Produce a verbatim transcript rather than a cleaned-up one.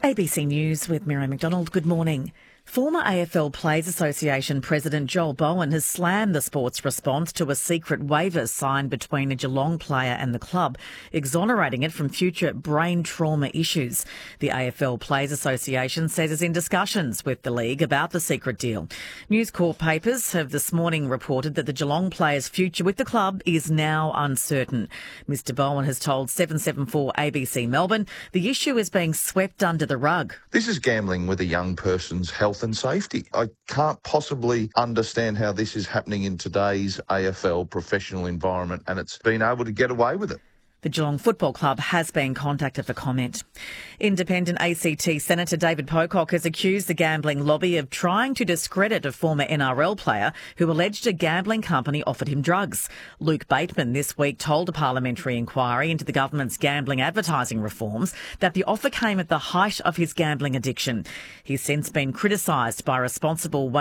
A B C News with Miro McDonald. Good morning. Former A F L Players Association President Joel Bowen has slammed the sport's response to a secret waiver signed between a Geelong player and the club, exonerating it from future brain trauma issues. The A F L Players Association says it's in discussions with the league about the secret deal. News Corp papers have this morning reported that the Geelong player's future with the club is now uncertain. Mister Bowen has told seven seven four A B C Melbourne the issue is being swept under the rug. This is gambling with a young person's health and safety. I can't possibly understand how this is happening in today's A F L professional environment, and it's been able to get away with it. The Geelong Football Club has been contacted for comment. Independent A C T Senator David Pocock has accused the gambling lobby of trying to discredit a former N R L player who alleged a gambling company offered him drugs. Luke Bateman this week told a parliamentary inquiry into the government's gambling advertising reforms that the offer came at the height of his gambling addiction. He's since been criticised by responsible